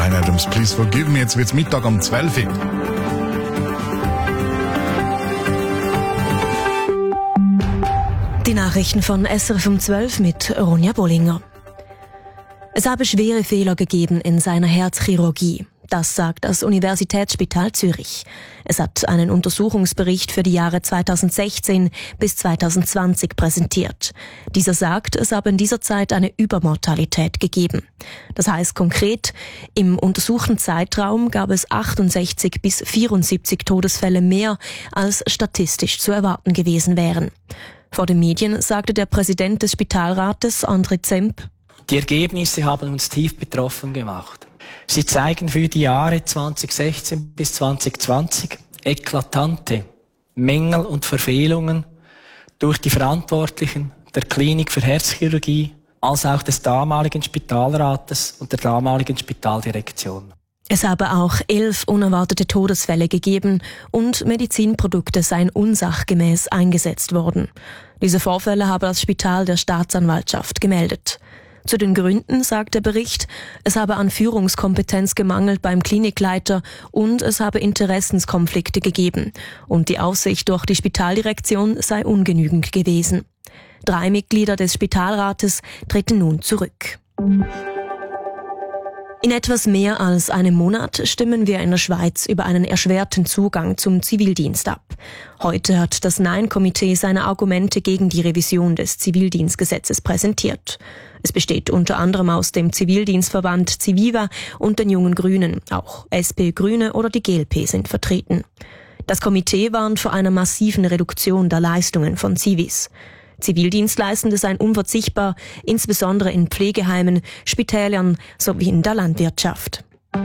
Bryan Adams, Please Forgive Me. Jetzt wird's Mittag um 12 Uhr. Die Nachrichten von SRF um 12 mit Ronja Bollinger. Es habe schwere Fehler gegeben in seiner Herzchirurgie. Das sagt das Universitätsspital Zürich. Es hat einen Untersuchungsbericht für die Jahre 2016 bis 2020 präsentiert. Dieser sagt, es habe in dieser Zeit eine Übermortalität gegeben. Das heißt konkret, im untersuchten Zeitraum gab es 68 bis 74 Todesfälle mehr, als statistisch zu erwarten gewesen wären. Vor den Medien sagte der Präsident des Spitalrates, André Zemp: Die Ergebnisse haben uns tief betroffen gemacht. Sie zeigen für die Jahre 2016 bis 2020 eklatante Mängel und Verfehlungen durch die Verantwortlichen der Klinik für Herzchirurgie, als auch des damaligen Spitalrates und der damaligen Spitaldirektion. Es habe auch 11 unerwartete Todesfälle gegeben und Medizinprodukte seien unsachgemäß eingesetzt worden. Diese Vorfälle habe das Spital der Staatsanwaltschaft gemeldet. Zu den Gründen sagt der Bericht, es habe an Führungskompetenz gemangelt beim Klinikleiter und es habe Interessenskonflikte gegeben und die Aufsicht durch die Spitaldirektion sei ungenügend gewesen. 3 Mitglieder des Spitalrates treten nun zurück. In etwas mehr als einem Monat stimmen wir in der Schweiz über einen erschwerten Zugang zum Zivildienst ab. Heute hat das Nein-Komitee seine Argumente gegen die Revision des Zivildienstgesetzes präsentiert. Es besteht unter anderem aus dem Zivildienstverband Civiva und den Jungen Grünen. Auch SP, Grüne oder die GLP sind vertreten. Das Komitee warnt vor einer massiven Reduktion der Leistungen von Zivis. Zivildienstleistende seien unverzichtbar, insbesondere in Pflegeheimen, Spitälern sowie in der Landwirtschaft.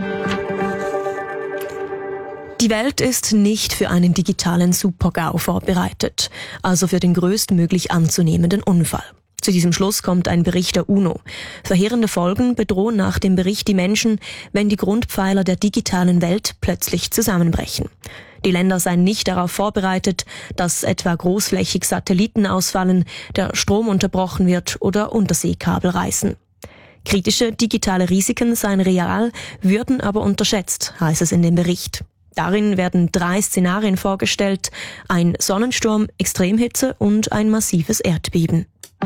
Die Welt ist nicht für einen digitalen Super-GAU vorbereitet, also für den größtmöglich anzunehmenden Unfall. Zu diesem Schluss kommt ein Bericht der UNO. Verheerende Folgen bedrohen nach dem Bericht die Menschen, wenn die Grundpfeiler der digitalen Welt plötzlich zusammenbrechen. Die Länder seien nicht darauf vorbereitet, dass etwa großflächig Satelliten ausfallen, der Strom unterbrochen wird oder Unterseekabel reißen. Kritische digitale Risiken seien real, würden aber unterschätzt, heißt es in dem Bericht. Darin werden 3 Szenarien vorgestellt: ein Sonnensturm, Extremhitze und ein massives Erdbeben.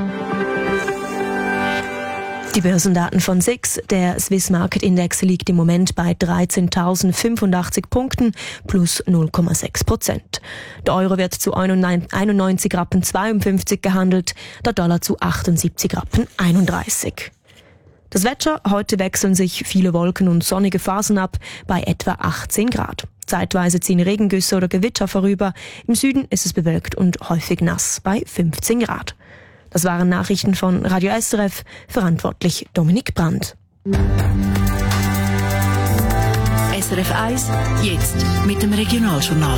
Die Börsendaten von SIX. Der Swiss Market Index liegt im Moment bei 13.085 Punkten plus 0,6%. Der Euro wird zu 91,52 Rappen gehandelt, der Dollar zu 78,31 Rappen. Das Wetter: heute wechseln sich viele Wolken und sonnige Phasen ab bei etwa 18 Grad. Zeitweise ziehen Regengüsse oder Gewitter vorüber. Im Süden ist es bewölkt und häufig nass bei 15 Grad. Das waren Nachrichten von Radio SRF, verantwortlich Dominik Brandt. SRF 1, jetzt mit dem Regionaljournal.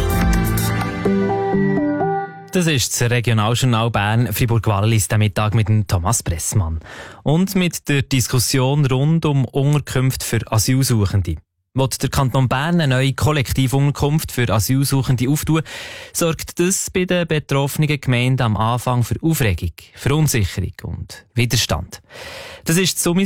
Das ist das Regionaljournal Bern Fribourg-Wallis, der Mittag mit dem Thomas Pressmann. Und mit der Diskussion rund um Unterkünfte für Asylsuchende. Will der Kanton Bern eine neue Kollektivunterkunft für Asylsuchende auftun, sorgt das bei den betroffenen Gemeinden am Anfang für Aufregung, Verunsicherung und Widerstand. Das ist die Summe